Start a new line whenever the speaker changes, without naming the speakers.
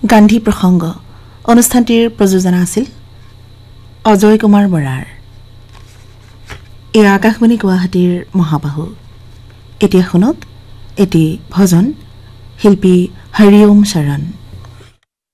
গান্ধী প্ৰসংগ অনুষ্ঠানটিৰ প্ৰযোজনা আছিল অজয় কুমাৰ বৰাৰ। এই আকাশবাণী গুৱাহাটীৰ মহাবাহু। এতিয়া শুনক এটি ভজন শিল্পী হৰিওম শৰণ।